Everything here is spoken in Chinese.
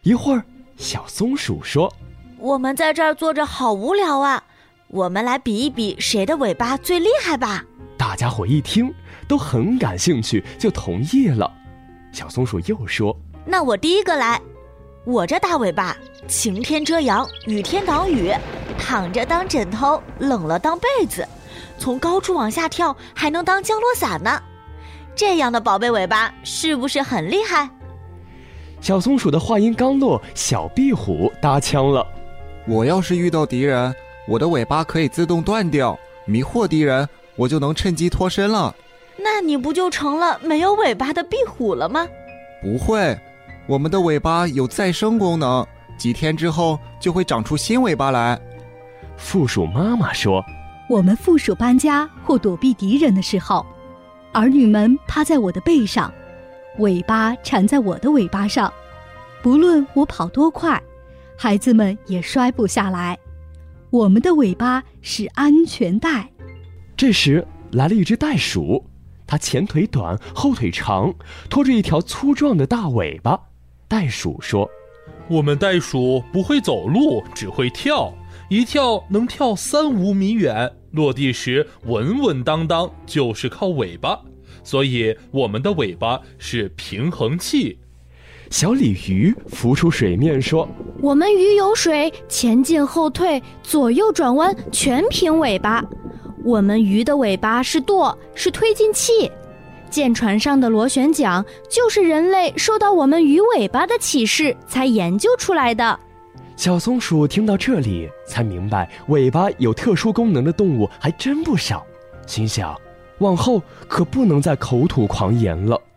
一会儿，小松鼠说： 我们在这儿坐着好无聊啊，我们来比一比谁的尾巴最厉害吧。 大家伙一听都很感兴趣，就同意了。小松鼠又说： 那我第一个来，我这大尾巴晴天遮阳，雨天挡雨，躺着当枕头，冷了当被子，从高处往下跳还能当降落伞呢。这样的宝贝尾巴是不是很厉害？ 小松鼠的话音刚落，小壁虎搭腔了： 我要是遇到敌人，我的尾巴可以自动断掉，迷惑敌人，我就能趁机脱身了。 那你不就成了没有尾巴的壁虎了吗？ 不会，我们的尾巴有再生功能，几天之后就会长出新尾巴来。 负鼠妈妈说： 我们负鼠搬家或躲避敌人的时候，儿女们趴在我的背上，尾巴缠在我的尾巴上，不论我跑多快，孩子们也摔不下来。我们的尾巴是安全带。 这时来了一只袋鼠，它前腿短，后腿长，拖着一条粗壮的大尾巴。袋鼠说： 我们袋鼠不会走路，只会跳，一跳能跳3-5米远，落地时稳稳当当，就是靠尾巴，所以我们的尾巴是平衡器。 小鲤鱼浮出水面说： 我们鱼游水，前进后退，左右转弯，全凭尾巴。我们鱼的尾巴是舵，是推进器。舰船上的螺旋桨就是人类受到我们鱼尾巴的启示才研究出来的。 小松鼠听到这里才明白，尾巴有特殊功能的动物还真不少，心想往后可不能再口吐狂言了。